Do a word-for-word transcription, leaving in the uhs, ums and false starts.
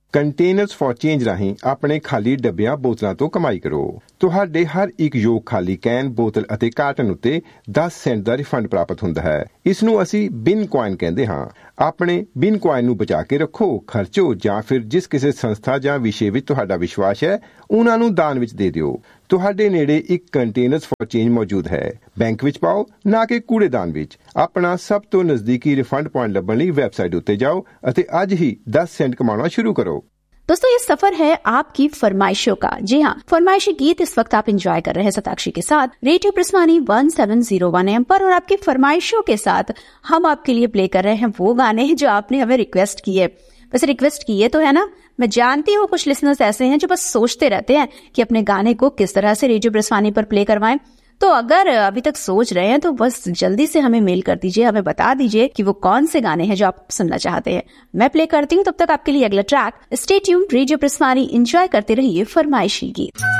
Containers for change ਰਾਹੀਂ ਆਪਣੇ ਖਾਲੀ ਡੱਬਿਆਂ ਬੋਤਲਾਂ ਤੋਂ ਕਮਾਈ ਕਰੋ। ਤੁਹਾਡੇ ਹਰ ਇੱਕ ਯੋਗ ਖਾਲੀ ਕੈਨ, ਬੋਤਲ ਅਤੇ ਕਾਰਟਨ ਉੱਤੇ ਦਸ ਸੈਂਟ ਦਾ ਰਿਫੰਡ ਪ੍ਰਾਪਤ ਹੁੰਦਾ ਹੈ। ਇਸ ਨੂੰ ਅਸੀਂ ਬਿਨ ਕੁਆਇਨ ਕਹਿੰਦੇ ਹਾਂ। ਆਪਣੇ ਬਿਨ ਕੁਆਇਨ ਨੂੰ ਬਚਾ ਕੇ ਰੱਖੋ, ਖਰਚੋ ਜਾਂ ਫਿਰ ਜਿਸ ਕਿਸੇ ਸੰਸਥਾ ਜਾਂ ਵਿਸ਼ੇ ਵਿੱਚ ਤੁਹਾਡਾ ਵਿਸ਼ਵਾਸ ਹੈ ਉਹਨਾਂ ਨੂੰ ਦਾਨ ਵਿੱਚ ਦੇ ਦਿਓ। ਤੁਹਾਡੇ ਨੇੜੇ ਇੱਕ ਕੰਟੇਨਰਸ ਫॉर ਚੇਂਜ ਮੌਜੂਦ ਹੈ। ਬੈਂਕ ਵਿੱਚ ਪਾਓ, ਨਾ ਕਿ ਕੂੜੇਦਾਨ ਵਿੱਚ। ਆਪਣਾ ਸਭ ਤੋਂ ਨਜ਼ਦੀਕੀ ਰਿਫੰਡ ਪੁਆਇੰਟ ਲੱਭਣ ਲਈ ਵੈਬਸਾਈਟ ਉੱਤੇ जाओ ਅਤੇ ਅੱਜ ही दस सेंट कमाना शुरू करो। दोस्तों, ये सफर है आपकी फरमाइशों का। जी हाँ, फरमाइशी गीत इस वक्त आप एंजॉय कर रहे हैं सताक्षी के साथ radio प्रसवानी one seven zero one M पर, और आपकी फरमाइशों के साथ हम आपके लिए प्ले कर रहे हैं वो गाने जो आपने हमें रिक्वेस्ट किए। वैसे रिक्वेस्ट किए तो है ना, मैं जानती हूँ कुछ लिसनर्स ऐसे हैं जो बस सोचते रहते हैं कि अपने गाने को किस तरह से रेडियो प्रसवानी पर प्ले करवाएं। तो अगर अभी तक सोच रहे हैं तो बस जल्दी से हमें मेल कर दीजिए, हमें बता दीजिए कि वो कौन से गाने हैं जो आप सुनना चाहते हैं। मैं प्ले करती हूँ, तब तक आपके लिए अगला track. Stay tuned, radio प्रसवानी, enjoy करते रहिए फरमाइशी गीत।